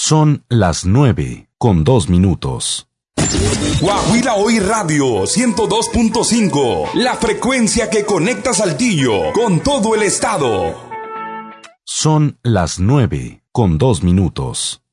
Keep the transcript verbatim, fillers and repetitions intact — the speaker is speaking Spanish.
Son las nueve con dos minutos. Guajira Hoy Radio ciento dos punto cinco, la frecuencia que conecta Saltillo con todo el estado. Son las nueve con dos minutos.